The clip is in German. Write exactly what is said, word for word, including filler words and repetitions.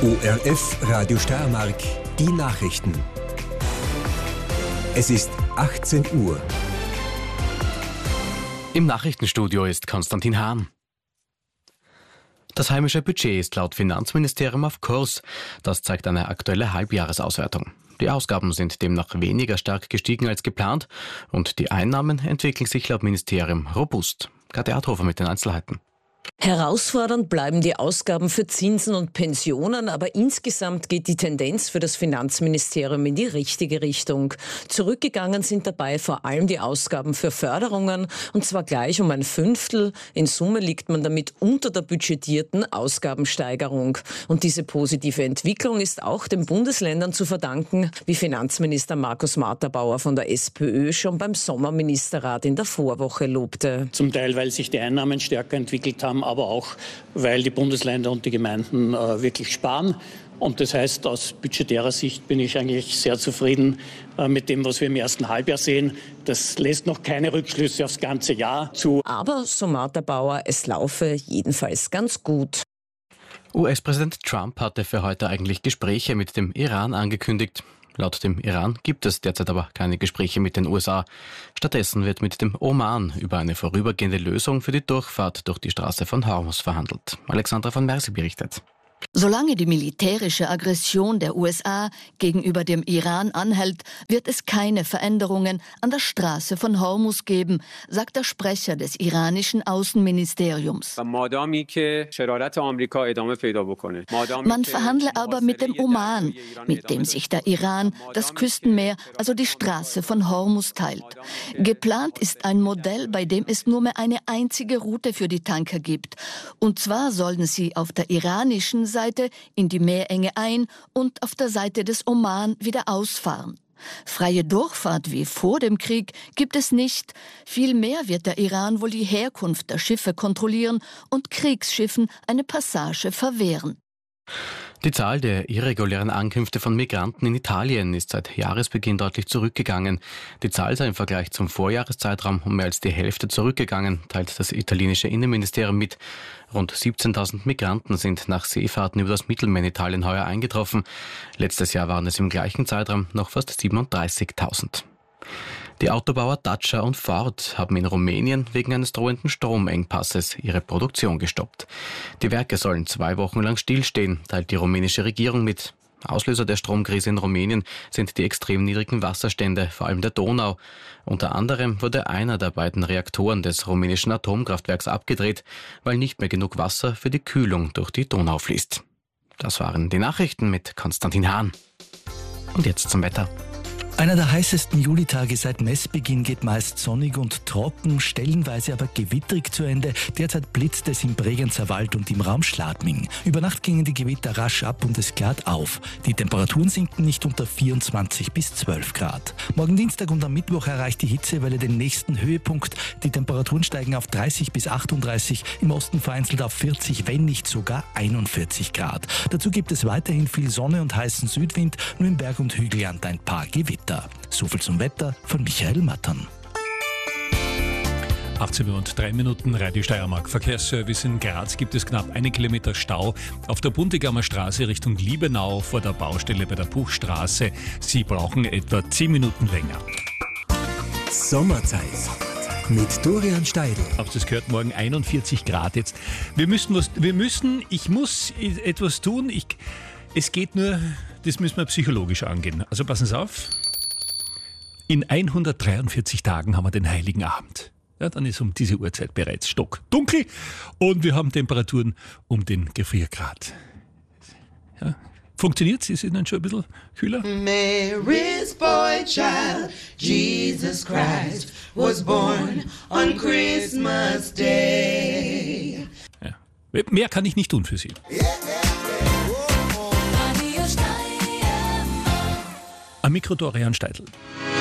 O R F Radio Steiermark, die Nachrichten. Es ist achtzehn Uhr. Im Nachrichtenstudio ist Konstantin Hahn. Das heimische Budget ist laut Finanzministerium auf Kurs. Das zeigt eine aktuelle Halbjahresauswertung. Die Ausgaben sind demnach weniger stark gestiegen als geplant und die Einnahmen entwickeln sich laut Ministerium robust. Katja Adhofer mit den Einzelheiten. Herausfordernd bleiben die Ausgaben für Zinsen und Pensionen, aber insgesamt geht die Tendenz für das Finanzministerium in die richtige Richtung. Zurückgegangen sind dabei vor allem die Ausgaben für Förderungen, und zwar gleich um ein Fünftel. In Summe liegt man damit unter der budgetierten Ausgabensteigerung. Und diese positive Entwicklung ist auch den Bundesländern zu verdanken, wie Finanzminister Markus Marterbauer von der SPÖ schon beim Sommerministerrat in der Vorwoche lobte. Zum Teil, weil sich die Einnahmen stärker entwickelt haben, aber auch, weil die Bundesländer und die Gemeinden äh, wirklich sparen. Und das heißt, aus budgetärer Sicht bin ich eigentlich sehr zufrieden äh, mit dem, was wir im ersten Halbjahr sehen. Das lässt noch keine Rückschlüsse aufs ganze Jahr zu. Aber, so Marterbauer, es laufe jedenfalls ganz gut. U S-Präsident Trump hatte für heute eigentlich Gespräche mit dem Iran angekündigt. Laut dem Iran gibt es derzeit aber keine Gespräche mit den U S A. Stattdessen wird mit dem Oman über eine vorübergehende Lösung für die Durchfahrt durch die Straße von Hormuz verhandelt. Alexandra von Mersi berichtet. Solange die militärische Aggression der U S A gegenüber dem Iran anhält, wird es keine Veränderungen an der Straße von Hormuz geben, sagt der Sprecher des iranischen Außenministeriums. Man verhandle aber mit dem Oman, mit dem sich der Iran das Küstenmeer, also die Straße von Hormuz teilt. Geplant ist ein Modell, bei dem es nur mehr eine einzige Route für die Tanker gibt. Und zwar sollen sie auf der iranischen Seite in die Meerenge ein und auf der Seite des Oman wieder ausfahren. Freie Durchfahrt wie vor dem Krieg gibt es nicht. Vielmehr wird der Iran wohl die Herkunft der Schiffe kontrollieren und Kriegsschiffen eine Passage verwehren. Die Zahl der irregulären Ankünfte von Migranten in Italien ist seit Jahresbeginn deutlich zurückgegangen. Die Zahl sei im Vergleich zum Vorjahreszeitraum um mehr als die Hälfte zurückgegangen, teilt das italienische Innenministerium mit. Rund siebzehntausend Migranten sind nach Seefahrten über das Mittelmeer in Italien heuer eingetroffen. Letztes Jahr waren es im gleichen Zeitraum noch fast siebenunddreißigtausend. Die Autobauer Dacia und Ford haben in Rumänien wegen eines drohenden Stromengpasses ihre Produktion gestoppt. Die Werke sollen zwei Wochen lang stillstehen, teilt die rumänische Regierung mit. Auslöser der Stromkrise in Rumänien sind die extrem niedrigen Wasserstände, vor allem der Donau. Unter anderem wurde einer der beiden Reaktoren des rumänischen Atomkraftwerks abgedreht, weil nicht mehr genug Wasser für die Kühlung durch die Donau fließt. Das waren die Nachrichten mit Konstantin Hahn. Und jetzt zum Wetter. Einer der heißesten Julitage seit Messbeginn geht meist sonnig und trocken, stellenweise aber gewitterig zu Ende. Derzeit blitzt es im Bregenzer Wald und im Raum Schladming. Über Nacht gingen die Gewitter rasch ab und es klart auf. Die Temperaturen sinken nicht unter vierundzwanzig bis zwölf Grad. Morgen Dienstag und am Mittwoch erreicht die Hitzewelle den nächsten Höhepunkt. Die Temperaturen steigen auf dreißig bis achtunddreißig, im Osten vereinzelt auf vierzig, wenn nicht sogar einundvierzig Grad. Dazu gibt es weiterhin viel Sonne und heißen Südwind, nur im Berg- und Hügelland ein paar Gewitter. So viel zum Wetter von Michael Mattern. achtzehn Uhr und drei Minuten, Radio Steiermark. Verkehrsservice in Graz gibt es knapp einen Kilometer Stau auf der Buntegammer Straße Richtung Liebenau vor der Baustelle bei der Buchstraße. Sie brauchen etwa zehn Minuten länger. Sommerzeit mit Dorian Steidl. Habt ihr es gehört? Morgen einundvierzig Grad jetzt. Wir müssen was, wir müssen, ich muss etwas tun. Ich, es geht nur, das müssen wir psychologisch angehen. Also passen Sie auf. In hundertdreiundvierzig Tagen haben wir den Heiligen Abend. Ja, dann ist um diese Uhrzeit bereits stockdunkel und wir haben Temperaturen um den Gefriergrad. Ja, funktioniert's? Ist es dann schon ein bisschen kühler? Mary's boy child, Jesus Christ, was born on Christmas Day. Ja. Mehr kann ich nicht tun für Sie. Am Mikro Dorian Steidl.